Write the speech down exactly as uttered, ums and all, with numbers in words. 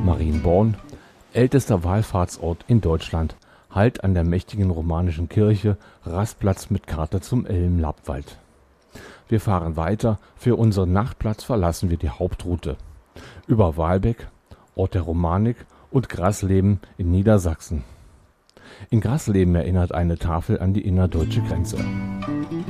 Marienborn, ältester Wallfahrtsort in Deutschland, Halt an der mächtigen romanischen Kirche, Rastplatz mit Karte zum Elm-Lappwald. Wir fahren weiter, für unseren Nachtplatz verlassen wir die Hauptroute. Über Walbeck, Ort der Romanik, und Grasleben in Niedersachsen. In Grasleben erinnert eine Tafel an die innerdeutsche Grenze.